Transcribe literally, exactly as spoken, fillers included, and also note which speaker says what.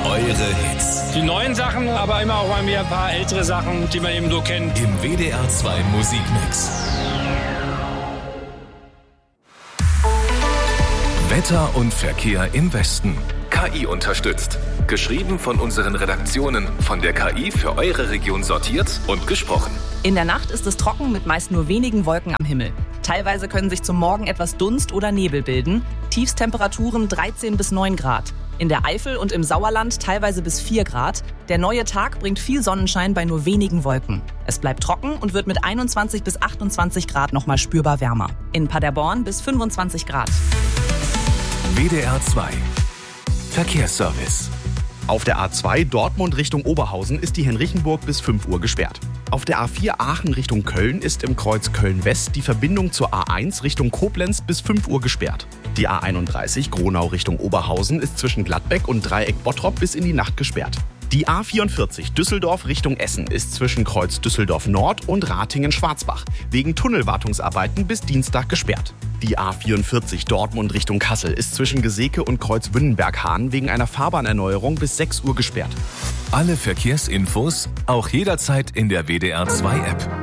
Speaker 1: Eure Hits.
Speaker 2: Die neuen Sachen, aber immer auch mal wieder ein paar ältere Sachen, die man eben so kennt.
Speaker 1: Im W D R zwei Musikmix. Wetter und Verkehr im Westen. K I unterstützt. Geschrieben von unseren Redaktionen, von der K I für eure Region sortiert und gesprochen.
Speaker 3: In der Nacht ist es trocken mit meist nur wenigen Wolken am Himmel. Teilweise können sich zum Morgen etwas Dunst oder Nebel bilden. Tiefstemperaturen dreizehn bis neun Grad. In der Eifel und im Sauerland teilweise bis vier Grad. Der neue Tag bringt viel Sonnenschein bei nur wenigen Wolken. Es bleibt trocken und wird mit einundzwanzig bis achtundzwanzig Grad nochmal spürbar wärmer. In Paderborn bis fünfundzwanzig Grad.
Speaker 1: W D R zwei Verkehrsservice.
Speaker 4: Auf der A zwei Dortmund Richtung Oberhausen ist die Henrichenburg bis fünf Uhr gesperrt. Auf der A vier Aachen Richtung Köln ist im Kreuz Köln-West die Verbindung zur A eins Richtung Koblenz bis fünf Uhr gesperrt. Die A einunddreißig Gronau Richtung Oberhausen ist zwischen Gladbeck und Dreieck Bottrop bis in die Nacht gesperrt. Die A vierundvierzig Düsseldorf Richtung Essen ist zwischen Kreuz Düsseldorf Nord und Ratingen-Schwarzbach wegen Tunnelwartungsarbeiten bis Dienstag gesperrt. Die A vierundvierzig Dortmund Richtung Kassel ist zwischen Geseke und Kreuz Wünnenberg-Hahn wegen einer Fahrbahnerneuerung bis sechs Uhr gesperrt.
Speaker 1: Alle Verkehrsinfos auch jederzeit in der W D R zwei App.